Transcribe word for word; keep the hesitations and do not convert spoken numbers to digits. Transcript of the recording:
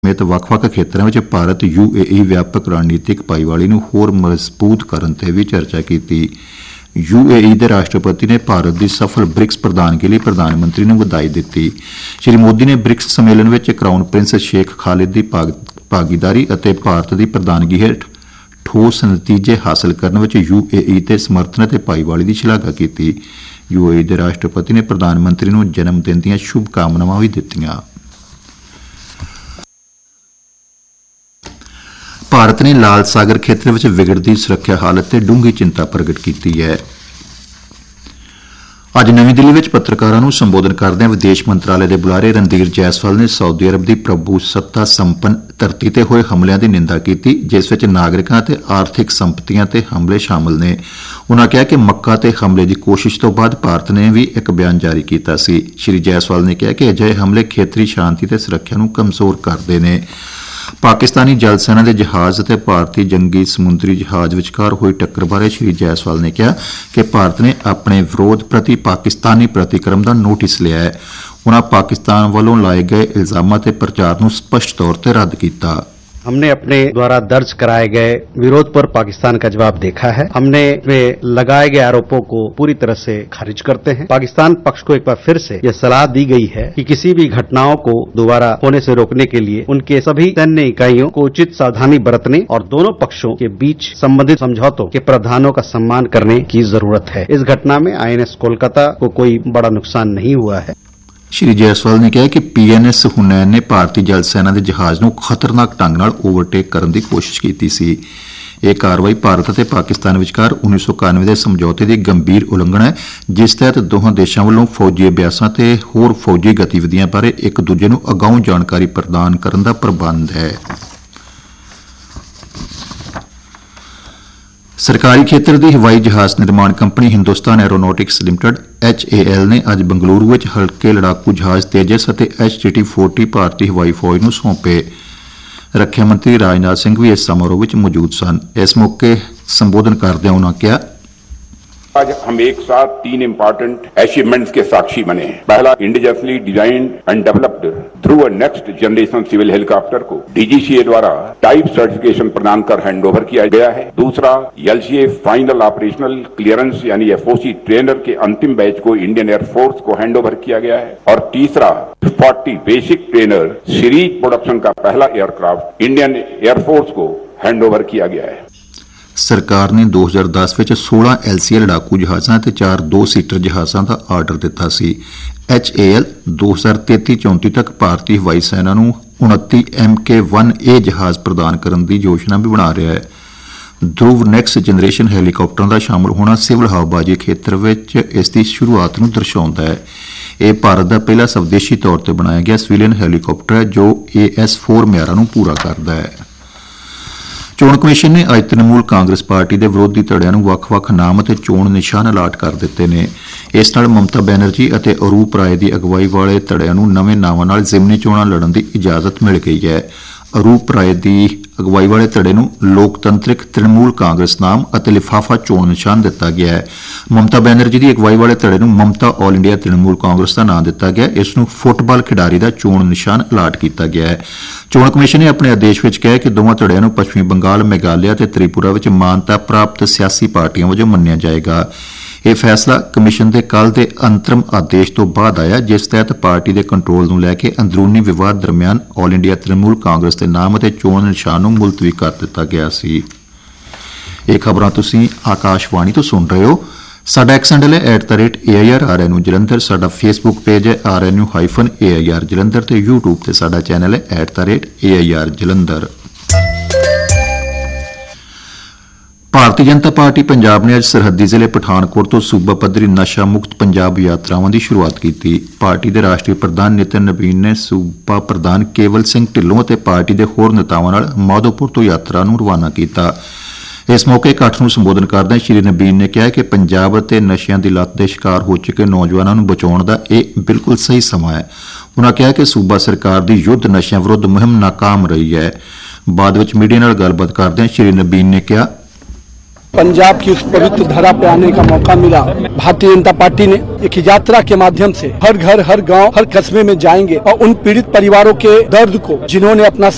ਸਮੇਤ ਵੱਖ-ਵੱਖ ਖੇਤਰਾਂ ਵਿੱਚ ਭਾਰਤ ਯੂ ਏ ਈ ਵਿਆਪਕ ਰਣਨੀਤਿਕ ਭਾਈਵਾਲੀ ਨੂੰ ਹੋਰ ਮਜ਼ਬੂਤ ਕਰਨ ਤੇ ਵੀ ਚਰਚਾ ਕੀਤੀ। ਯੂ ਏ ਈ ਦੇ ਰਾਸ਼ਟਰਪਤੀ ਨੇ ਭਾਰਤ ਦੀ ਸਫਲ ਬ੍ਰਿਕਸ ਪ੍ਰਧਾਨਗੀ ਲਈ ਪ੍ਰਧਾਨ ਮੰਤਰੀ ਨੂੰ ਵਧਾਈ ਦਿੱਤੀ। ਸ਼੍ਰੀ ਮੋਦੀ ਨੇ ਬ੍ਰਿਕਸ ਸੰਮੇਲਨ ਵਿੱਚ ਕਰਾਊਨ ਪ੍ਰਿੰਸ ਸ਼ੇਖ ਖਾਲਿਦ ਦੀ ਭਾਗੀਦਾਰੀ ਅਤੇ ਭਾਰਤ ਦੀ ਪ੍ਰਧਾਨਗੀ ਹੇਠ ਠੋਸ ਨਤੀਜੇ ਹਾਸਲ ਕਰਨ ਵਿੱਚ ਯੂ ਏ ਈ ਦੇ ਸਮਰਥਨ ਅਤੇ ਭਾਈਵਾਲੀ ਦੀ ਸ਼ਲਾਘਾ ਕੀਤੀ। ਯੂ ਏ ਈ ਦੇ ਰਾਸ਼ਟਰਪਤੀ ਨੇ ਪ੍ਰਧਾਨ ਮੰਤਰੀ ਨੂੰ ਜਨਮ ਦਿਨ ਦੀਆਂ ਸ਼ੁਭ ਕਾਮਨਾਵਾਂ ਵੀ ਦਿੱਤੀਆਂ। ਭਾਰਤ ਨੇ ਲਾਲ ਸਾਗਰ ਖੇਤਰ ਵਿੱਚ ਵਿਗੜਦੀ ਸੁਰੱਖਿਆ ਹਾਲਤ ਤੇ ਡੂੰਘੀ ਚਿੰਤਾ ਪ੍ਰਗਟ ਕੀਤੀ ਹੈ। ਅੱਜ ਨਵੀਂ ਦਿੱਲੀ ਵਿੱਚ ਪੱਤਰਕਾਰਾਂ ਨੂੰ ਸੰਬੋਧਨ ਕਰਦਿਆਂ ਵਿਦੇਸ਼ ਮੰਤਰਾਲੇ ਦੇ ਬੁਲਾਰੇ ਰਣਧੀਰ ਜੈਸਵਾਲ ਨੇ ਸਾਊਦੀ ਅਰਬ ਦੀ ਪ੍ਰਭੂ ਸੱਤਾ ਸੰਪੰਨ ਧਰਤੀ ਤੇ ਹੋਏ ਹਮਲਿਆਂ ਦੀ ਨਿੰਦਾ ਕੀਤੀ, ਜਿਸ ਵਿੱਚ ਨਾਗਰਿਕਾਂ ਅਤੇ ਆਰਥਿਕ ਸੰਪਤੀਆਂ ਤੇ ਹਮਲੇ ਸ਼ਾਮਲ ਨੇ। ਉਨ੍ਹਾਂ ਕਿਹਾ ਕਿ ਮੱਕਾ ਤੇ ਹਮਲੇ ਦੀ ਕੋਸ਼ਿਸ਼ ਤੋਂ ਬਾਅਦ ਭਾਰਤ ਨੇ ਵੀ ਇੱਕ ਬਿਆਨ ਜਾਰੀ ਕੀਤਾ ਸੀ। ਸ਼੍ਰੀ ਜੈਸਵਾਲ ਨੇ ਕਿਹਾ ਕਿ ਅਜਿਹੇ ਹਮਲੇ ਖੇਤਰੀ ਸ਼ਾਂਤੀ ਤੇ ਸੁਰੱਖਿਆ ਨੂੰ ਕਮਜ਼ੋਰ ਕਰਦੇ ਨੇ। ਪਾਕਿਸਤਾਨੀ ਜਲ ਸੈਨਾ ਦੇ ਜਹਾਜ਼ ਅਤੇ ਭਾਰਤੀ ਜੰਗੀ ਸਮੁੰਦਰੀ ਜਹਾਜ਼ ਵਿਚਕਾਰ ਹੋਈ ਟੱਕਰ ਬਾਰੇ ਸ਼੍ਰੀ ਜੈਸਵਾਲ ਨੇ ਕਿਹਾ ਕਿ ਭਾਰਤ ਨੇ ਆਪਣੇ ਵਿਰੋਧ ਪ੍ਰਤੀ ਪਾਕਿਸਤਾਨੀ ਪ੍ਰਤੀਕਰਮ ਦਾ ਨੋਟਿਸ ਲਿਆ ਹੈ। ਉਨ੍ਹਾਂ ਪਾਕਿਸਤਾਨ ਵੱਲੋਂ ਲਾਏ ਗਏ ਇਲਜ਼ਾਮਾਂ ਤੇ ਪ੍ਰਚਾਰ ਨੂੰ ਸਪਸ਼ਟ ਤੌਰ ਤੇ ਰੱਦ ਕੀਤਾ। हमने अपने द्वारा दर्ज कराए गए विरोध पर पाकिस्तान का जवाब देखा है। हमने में लगाए गए आरोपों को पूरी तरह से खारिज करते हैं। पाकिस्तान पक्ष को एक बार फिर से यह सलाह दी गई है कि किसी भी घटनाओं को दोबारा होने से रोकने के लिए उनके सभी सैन्य इकाइयों को उचित सावधानी बरतने और दोनों पक्षों के बीच संबंधित समझौतों के प्रावधानों का सम्मान करने की जरूरत है। इस घटना में आई एन एस कोलकाता को कोई बड़ा नुकसान नहीं हुआ है। ਸ਼੍ਰੀ ਜੈਸਵਾਲ ਨੇ ਕਿਹਾ ਕਿ ਪੀ ਐਨ ਐਸ ਹੁਨੈਨ ਨੇ ਭਾਰਤੀ ਜਲ ਸੈਨਾ ਦੇ ਜਹਾਜ਼ ਨੂੰ ਖਤਰਨਾਕ ਢੰਗ ਨਾਲ ਓਵਰਟੇਕ ਕਰਨ ਦੀ ਕੋਸ਼ਿਸ਼ ਕੀਤੀ ਸੀ। ਇਹ ਕਾਰਵਾਈ ਭਾਰਤ ਅਤੇ ਪਾਕਿਸਤਾਨ ਵਿਚਕਾਰ ਉੱਨੀ ਸੌ ਇਕਾਨਵੇਂ ਦੇ ਸਮਝੌਤੇ ਦੀ ਗੰਭੀਰ ਉਲੰਘਣਾ ਹੈ, ਜਿਸ ਤਹਿਤ ਦੋਹਾਂ ਦੇਸ਼ਾਂ ਵੱਲੋਂ ਫੌਜੀ ਅਭਿਆਸਾਂ ਤੇ ਹੋਰ ਫੌਜੀ ਗਤੀਵਿਧੀਆਂ ਬਾਰੇ ਇੱਕ ਦੂਜੇ ਨੂੰ ਅਗਾਊਂ ਜਾਣਕਾਰੀ ਪ੍ਰਦਾਨ ਕਰਨ ਦਾ ਪ੍ਰਬੰਧ ਹੈ। ਸਰਕਾਰੀ ਖੇਤਰ ਦੀ ਹਵਾਈ ਜਹਾਜ਼ ਨਿਰਮਾਣ company Hindustan aeronautics limited H A L ਨੇ ਅੱਜ ਬੰਗਲੁਰੂ ਵਿੱਚ ਹਲਕੇ ਲੜਾਕੂ ਜਹਾਜ਼ ਤੇਜਸ ਅਤੇ ਐਚ ਟੀ ਟੀ ਚਾਲੀ ਭਾਰਤੀ ਹਵਾਈ ਫੌਜ ਨੂੰ ਸੌਂਪੇ। ਰੱਖਿਆ ਮੰਤਰੀ ਰਾਜਨਾਥ ਸਿੰਘ ਵੀ ਇਸ ਸਮਾਰੋਹ ਵਿੱਚ ਮੌਜੂਦ ਸਨ। ਇਸ ਮੌਕੇ ਸੰਬੋਧਨ ਕਰਦਿਆਂ ਉਨ੍ਹਾਂ ਕਿਹਾ, आज हम एक साथ तीन इम्पोर्टेंट अचीवमेंट्स के साक्षी बने हैं। पहला, indigenously designed and developed through a next generation civil helicopter को डी जी सी ए द्वारा टाइप सर्टिफिकेशन प्रदान कर हैंडओवर किया गया है। दूसरा, L C A final operational clearance यानी एफ ओ सी ट्रेनर के अंतिम बैच को इंडियन एयरफोर्स को हैंडओवर किया गया है। और तीसरा, चालीस बेसिक ट्रेनर सीरीज प्रोडक्शन का पहला एयरक्राफ्ट इंडियन एयरफोर्स को हैंडओवर किया गया है। ਸਰਕਾਰ ਨੇ ਦੋ ਹਜ਼ਾਰ ਦਸ ਵਿੱਚ ਸੋਲਾਂ ਐਲ ਸੀ ਏ ਲੜਾਕੂ ਜਹਾਜ਼ਾਂ ਅਤੇ ਚਾਰ ਦੋ ਸੀਟਰ ਜਹਾਜ਼ਾਂ ਦਾ ਆਰਡਰ ਦਿੱਤਾ ਸੀ। ਐਚ ਏ ਐਲ ਦੋ ਹਜ਼ਾਰ ਤੇਤੀ ਚੌਂਤੀ ਤੱਕ ਭਾਰਤੀ ਹਵਾਈ ਸੈਨਾ ਨੂੰ ਉਨੱਤੀ ਐਮ ਕੇ ਵਨ ਏ ਜਹਾਜ਼ ਪ੍ਰਦਾਨ ਕਰਨ ਦੀ ਯੋਜਨਾ ਵੀ ਬਣਾ ਰਿਹਾ ਹੈ। ਧਰੁਵ ਨੈਕਸਟ ਜਨਰੇਸ਼ਨ ਹੈਲੀਕਾਪਟਰਾਂ ਦਾ ਸ਼ਾਮਲ ਹੋਣਾ ਸਿਵਲ ਹਵਾਬਾਜ਼ੀ ਖੇਤਰ ਵਿੱਚ ਇਸ ਦੀ ਸ਼ੁਰੂਆਤ ਨੂੰ ਦਰਸਾਉਂਦਾ ਹੈ। ਇਹ ਭਾਰਤ ਦਾ ਪਹਿਲਾ ਸਵਦੇਸ਼ੀ ਤੌਰ ਤੇ ਬਣਾਇਆ ਗਿਆ ਸਿਵਲੀਅਨ ਹੈਲੀਕਾਪਟਰ ਹੈ ਜੋ ਏ ਐਸ ਚਾਰ ਮਿਆਰਾਂ ਨੂੰ ਪੂਰਾ ਕਰਦਾ ਹੈ। ਚੋਣ ਕਮਿਸ਼ਨ ਨੇ ਅੱਜ ਤ੍ਰਿਣਮੂਲ ਕਾਂਗਰਸ ਪਾਰਟੀ ਦੇ ਵਿਰੋਧੀ ਧੜਿਆਂ ਨੂੰ ਵੱਖ-ਵੱਖ ਨਾਮ ਅਤੇ ਚੋਣ ਨਿਸ਼ਾਨ ਅਲਾਟ ਕਰ ਦਿੱਤੇ ਨੇ। ਇਸ ਨਾਲ ਮਮਤਾ ਬੈਨਰਜੀ ਅਤੇ ਅਰੂਪ ਰਾਏ ਦੀ ਅਗਵਾਈ ਵਾਲੇ ਧੜਿਆਂ ਨੂੰ ਨਵੇਂ ਨਾਵਾਂ ਨਾਲ ਜ਼ਿਮਨੀ ਚੋਣਾਂ ਲੜਨ ਦੀ ਇਜਾਜ਼ਤ ਮਿਲ ਗਈ ਹੈ। ਅਰੂਪ ਰਾਏ ਦੀ ਅਗਵਾਈ ਵਾਲੇ ਧੜੇ ਨੂੰ ਲੋਕਤੰਤਰਿਕ ਤ੍ਰਿਣਮੂਲ ਕਾਂਗਰਸ ਨਾਮ ਅਤੇ ਲਿਫਾਫਾ ਚੋਣ ਨਿਸ਼ਾਨ ਦਿੱਤਾ ਗਿਆ ਹੈ। ਮਮਤਾ ਬੈਨਰਜੀ ਦੀ ਅਗਵਾਈ ਵਾਲੇ ਧੜੇ ਨੂੰ ਮਮਤਾ ਆਲ ਇੰਡੀਆ ਤ੍ਰਿਣਮੂਲ ਕਾਂਗਰਸ ਦਾ ਨਾਂ ਦਿੱਤਾ ਗਿਆ। ਇਸ ਨੂੰ ਫੁੱਟਬਾਲ ਖਿਡਾਰੀ ਦਾ ਚੋਣ ਨਿਸ਼ਾਨ ਅਲਾਟ ਕੀਤਾ ਗਿਆ ਹੈ। ਚੋਣ ਕਮਿਸ਼ਨ ਨੇ ਆਪਣੇ ਆਦੇਸ਼ ਵਿੱਚ ਕਿਹਾ ਕਿ ਦੋਵਾਂ ਧੜਿਆਂ ਨੂੰ ਪੱਛਮੀ ਬੰਗਾਲ, ਮੇਘਾਲਿਆ ਅਤੇ ਤ੍ਰਿਪੁਰਾ ਵਿੱਚ ਮਾਨਤਾ ਪ੍ਰਾਪਤ ਸਿਆਸੀ ਪਾਰਟੀਆਂ ਵਜੋਂ ਮੰਨਿਆ ਜਾਏਗਾ। ਇਹ ਫੈਸਲਾ ਕਮਿਸ਼ਨ ਦੇ ਕੱਲ੍ਹ ਦੇ ਅੰਤਰਿਮ ਆਦੇਸ਼ ਤੋਂ ਬਾਅਦ ਆਇਆ, ਜਿਸ ਤਹਿਤ ਪਾਰਟੀ ਦੇ ਕੰਟਰੋਲ ਨੂੰ ਲੈ ਕੇ ਅੰਦਰੂਨੀ ਵਿਵਾਦ ਦਰਮਿਆਨ ਆਲ ਇੰਡੀਆ ਤ੍ਰਿਣਮੂਲ ਕਾਂਗਰਸ ਦੇ ਨਾਮ ਅਤੇ ਚੋਣ ਨਿਸ਼ਾਨ ਨੂੰ ਮੁਲਤਵੀ ਕਰ ਦਿੱਤਾ ਗਿਆ ਸੀ। ਇਹ ਖਬਰਾਂ ਤੁਸੀਂ ਆਕਾਸ਼ਵਾਣੀ ਤੋਂ ਸੁਣ ਰਹੇ ਹੋ। ਸਾਡਾ ਐਕਸ ਹੈਂਡਲ ਹੈ at the rate A I R R N U Jalandhar. ਸਾਡਾ ਫੇਸਬੁੱਕ ਪੇਜ ਹੈ R N U hyphen A I R Jalandhar ਤੇ ਯੂਟਿਊਬ ਤੇ ਸਾਡਾ ਚੈਨਲ ਹੈ at the rate A I R Jalandhar. Bharatiya Janata party Punjab ਨੇ ਅੱਜ ਸਰਹੱਦੀ ਜ਼ਿਲ੍ਹੇ ਪਠਾਨਕੋਟ ਤੋਂ ਸੂਬਾ ਪੱਧਰੀ ਨਸ਼ਾ ਮੁਕਤ ਪੰਜਾਬ ਯਾਤਰਾਵਾਂ ਦੀ ਸ਼ੁਰੂਆਤ ਕੀਤੀ। ਪਾਰਟੀ ਦੇ ਰਾਸ਼ਟਰੀ ਪ੍ਰਧਾਨ ਨਿਤਿਨ ਨਵੀਨ ਨੇ ਸੂਬਾ ਪ੍ਰਧਾਨ ਕੇਵਲ ਸਿੰਘ ਢਿੱਲੋਂ ਅਤੇ ਪਾਰਟੀ ਦੇ ਹੋਰ ਨੇਤਾਵਾਂ ਨਾਲ ਮਾਧੋਪੁਰ ਤੋਂ ਯਾਤਰਾ ਨੂੰ ਰਵਾਨਾ ਕੀਤਾ। ਇਸ ਮੌਕੇ ਇਕੱਠ ਨੂੰ ਸੰਬੋਧਨ ਕਰਦਿਆਂ ਸ਼੍ਰੀ ਨਵੀਨ ਨੇ ਕਿਹਾ ਕਿ ਪੰਜਾਬ ਅਤੇ ਨਸ਼ਿਆਂ ਦੀ ਲੱਤ ਦੇ ਸ਼ਿਕਾਰ ਹੋ ਚੁੱਕੇ ਨੌਜਵਾਨਾਂ ਨੂੰ ਬਚਾਉਣ ਦਾ ਇਹ ਬਿਲਕੁਲ ਸਹੀ ਸਮਾਂ ਹੈ। ਉਨ੍ਹਾਂ ਕਿਹਾ ਕਿ ਸੂਬਾ ਸਰਕਾਰ ਦੀ ਯੁੱਧ ਨਸ਼ਿਆਂ ਵਿਰੁੱਧ ਮੁਹਿੰਮ ਨਾਕਾਮ ਰਹੀ ਹੈ। ਬਾਅਦ ਵਿੱਚ ਮੀਡੀਆ ਨਾਲ ਗੱਲਬਾਤ ਕਰਦਿਆਂ ਸ਼੍ਰੀ ਨਵੀਨ ਨੇ ਕਿਹਾ, पंजाब की उस पवित्र धरा पे आने का मौका मिला। भारतीय जनता पार्टी ने एक यात्रा के माध्यम से हर घर, हर गांव, हर कस्बे में जाएंगे और उन पीड़ित परिवारों के दर्द को, जिन्होंने अपना